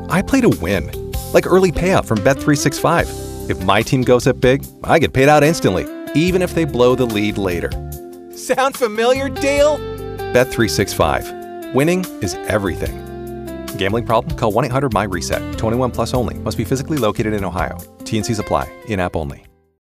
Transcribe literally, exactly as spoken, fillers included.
I play to win, like early payout from Bet three sixty-five. If my team goes up big, I get paid out instantly, even if they blow the lead later. Sound familiar, Dale? Bet three sixty-five. Winning is everything. Gambling problem? Call one eight hundred M Y RESET. twenty-one plus only. Must be physically located in Ohio. T and Cs apply. In-app only.